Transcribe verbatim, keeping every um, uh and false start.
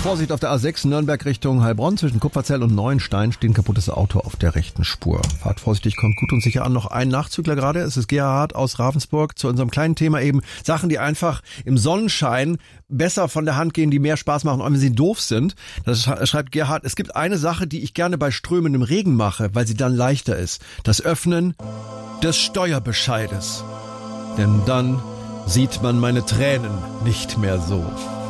Vorsicht auf der A sechs Nürnberg Richtung Heilbronn. Zwischen Kupferzell und Neuenstein steht ein kaputtes Auto auf der rechten Spur. Fahrt vorsichtig, kommt gut und sicher an. Noch ein Nachzügler gerade. Es ist Gerhard aus Ravensburg zu unserem kleinen Thema eben. Sachen, die einfach im Sonnenschein besser von der Hand gehen, die mehr Spaß machen, auch wenn sie doof sind. Das schreibt Gerhard. Es gibt eine Sache, die ich gerne bei strömendem Regen mache, weil sie dann leichter ist. Das Öffnen des Steuerbescheides. Denn dann sieht man meine Tränen nicht mehr so.